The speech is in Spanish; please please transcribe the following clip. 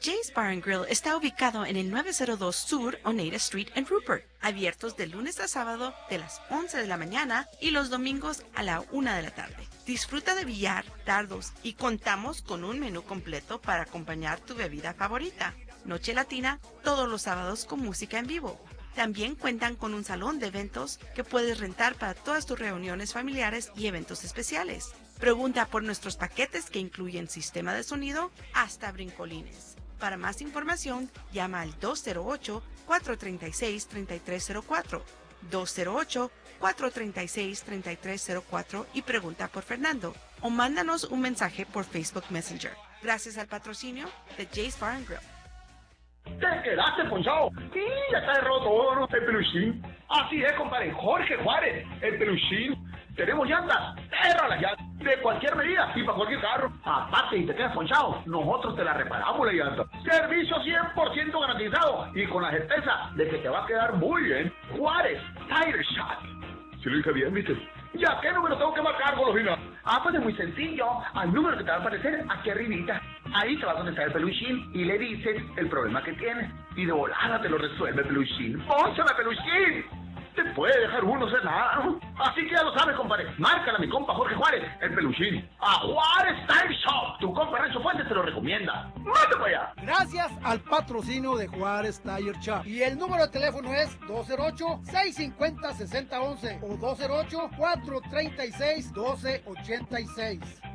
Jay's Bar and Grill está ubicado en el 902 Sur Oneida Street en Rupert, abiertos de lunes a sábado de las 11 de la mañana y los domingos a la 1 de la tarde. Disfruta de billar, dardos y contamos con un menú completo para acompañar tu bebida favorita. Noche latina todos los sábados con música en vivo. También cuentan con un salón de eventos que puedes rentar para todas tus reuniones familiares y eventos especiales. Pregunta por nuestros paquetes que incluyen sistema de sonido hasta brincolines. Para más información, llama al 208-436-3304, 208-436-3304 y pregunta por Fernando. O mándanos un mensaje por Facebook Messenger. Gracias al patrocinio de Jay's Bar and Grill. ¿Te quedaste ponchado? Sí, ya está roto todo, ¿no? El peluchín. Así es, compadre. Jorge Juárez, el peluchín. Tenemos llantas, las llantas, de cualquier medida y para cualquier carro. Aparte, si te quedas ponchado, nosotros te la reparamos la llanta. Servicio 100% garantizado y con la certeza de que te va a quedar muy bien. Juárez Tire Shop. ¿Sí lo dije bien, viste? ¿Ya qué número tengo que marcar, Golosina? Pues es muy sencillo. Al número que te va a aparecer aquí arribita. Ahí te vas donde está el peluchín y le dices el problema que tienes. Y de volada te lo resuelve el peluchín. ¡Pónchame, peluchín! Te puede dejar uno ser nada, ¿no? Así que ya lo sabes, compadre. Márcala a mi compa Jorge Juárez, el peluchín. A Juárez Tire Shop. Tu compa Renzo Fuentes te lo recomienda. ¡Mate para allá! Gracias al patrocinio de Juárez Tire Shop. Y el número de teléfono es 208-650-6011 o 208-436-1286.